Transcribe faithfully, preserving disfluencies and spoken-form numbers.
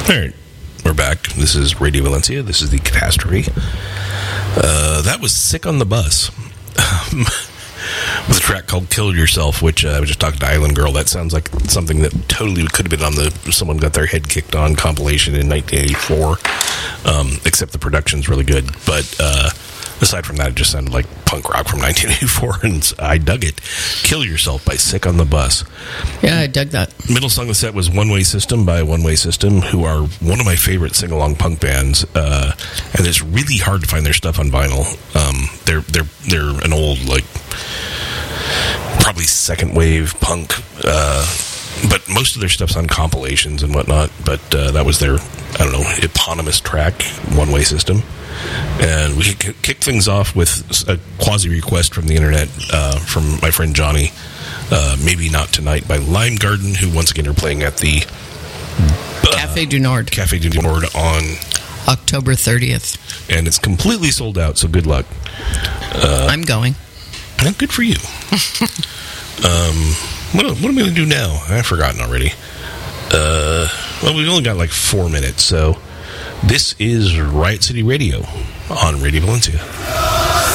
All right, we're back. This is Radio Valencia. This is the Catastrophe. Uh, that was Sick on the Bus. With a track called Kill Yourself, which uh, I was just talking to Island Girl. That sounds like something that totally could have been on the Someone Got Their Head Kicked On compilation in nineteen eighty-four, um, except the production's really good. But uh, aside from that, it just sounded like punk rock from nineteen eighty-four, and I dug it. Kill Yourself by Sick on the Bus. Yeah, I dug that. Middle song of the set was One Way System by One Way System, who are one of my favorite sing-along punk bands, uh, and it's really hard to find their stuff on vinyl. Um, they're they're they're an old, like, probably second wave punk, uh, but most of their stuff's on compilations and whatnot. But uh, that was their, I don't know, eponymous track, One Way System. And we could kick things off with a quasi request from the internet uh, from my friend Johnny. Uh, Maybe Not Tonight by Lime Garden, who once again are playing at the uh, Cafe du Nord. Cafe du Nord on October thirtieth. And it's completely sold out, so good luck. Uh, I'm going. Well, good for you. um, what, what am I going to do now? I've forgotten already. Uh, well, we've only got like four minutes, so this is Riot City Radio on Radio Valencia.